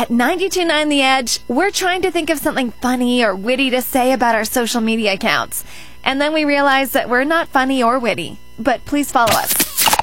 At 92.9 The Edge, we're trying to think of something funny or witty to say about our social media accounts. And then we realize that we're not funny or witty. But please follow us.